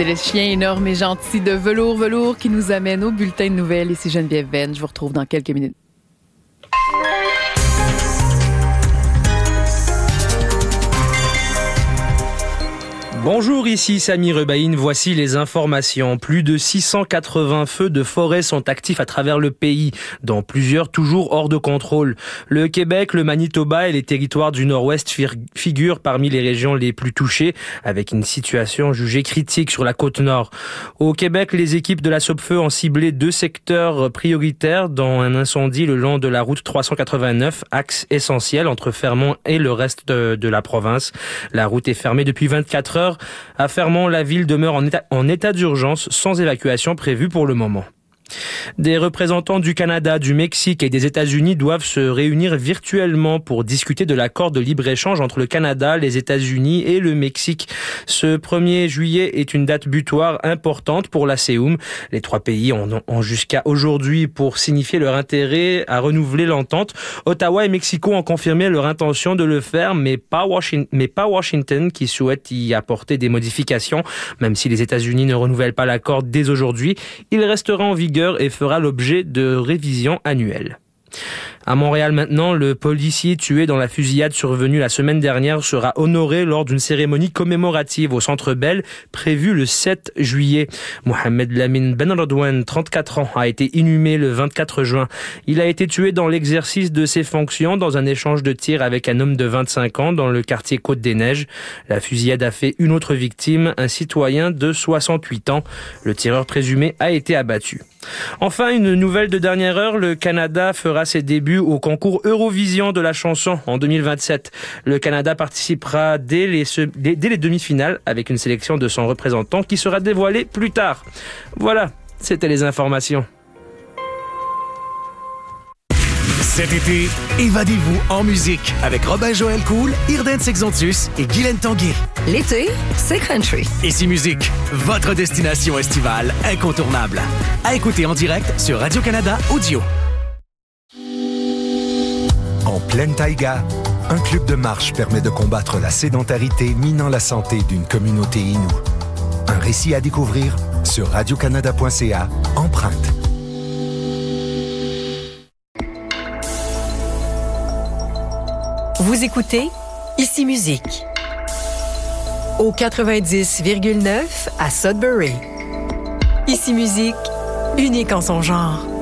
C'est le chien énorme et gentil de Velours qui nous amène au bulletin de nouvelles. Ici Geneviève Venn. Je vous retrouve dans quelques minutes. Bonjour, ici Sami Rebaïn. Voici les informations. Plus de 680 feux de forêt sont actifs à travers le pays, dont plusieurs toujours hors de contrôle. Le Québec, le Manitoba et les territoires du Nord-Ouest figurent parmi les régions les plus touchées, avec une situation jugée critique sur la côte nord. Au Québec, les équipes de la Sopfeu ont ciblé 2 secteurs prioritaires, dont un incendie le long de la route 389, axe essentiel entre Fermont et le reste de la province. La route est fermée depuis 24 heures. À Fermont, la ville demeure en état d'urgence sans évacuation prévue pour le moment. Des représentants du Canada, du Mexique et des États-Unis doivent se réunir virtuellement pour discuter de l'accord de libre-échange entre le Canada, les États-Unis et le Mexique. Ce 1er juillet est une date butoir importante pour la CEUM. Les 3 pays ont jusqu'à aujourd'hui pour signifier leur intérêt à renouveler l'entente. Ottawa et Mexico ont confirmé leur intention de le faire, mais pas Washington qui souhaite y apporter des modifications. Même si les États-Unis ne renouvellent pas l'accord dès aujourd'hui, il restera en vigueur et fera l'objet de révisions annuelles. À Montréal maintenant, le policier tué dans la fusillade survenue la semaine dernière sera honoré lors d'une cérémonie commémorative au Centre Bell prévue le 7 juillet. Mohamed Lamine Benradouane, 34 ans, a été inhumé le 24 juin. Il a été tué dans l'exercice de ses fonctions dans un échange de tirs avec un homme de 25 ans dans le quartier Côte-des-Neiges. La fusillade a fait une autre victime, un citoyen de 68 ans. Le tireur présumé a été abattu. Enfin, une nouvelle de dernière heure, le Canada fera ses débuts au concours Eurovision de la chanson en 2027. Le Canada participera dès les demi-finales avec une sélection de son représentant qui sera dévoilée plus tard. Voilà, c'était les informations. Cet été, évadez-vous en musique avec Robin Joël Cool, Irden Sexontius et Guylaine Tanguay. L'été, c'est country. Ici Musique, votre destination estivale incontournable. À écouter en direct sur Radio-Canada Audio. En pleine taïga, un club de marche permet de combattre la sédentarité minant la santé d'une communauté inoue. Un récit à découvrir sur radiocanada.ca, Empreinte. Vous écoutez Ici Musique au 90,9 à Sudbury. Ici Musique, unique en son genre.